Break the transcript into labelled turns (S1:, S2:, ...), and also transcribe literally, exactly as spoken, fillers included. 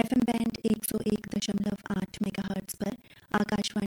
S1: FM band एक सौ एक दशमलव आठ मेगाहर्ट्ज़ पर आकाशवाणी